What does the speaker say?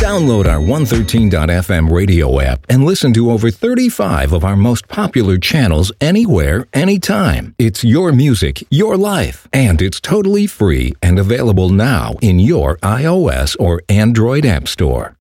Download our 113.fm radio app and listen to over 35 of our most popular channels anywhere, anytime. It's your music, your life, and it's totally free and available now in your iOS or Android app store.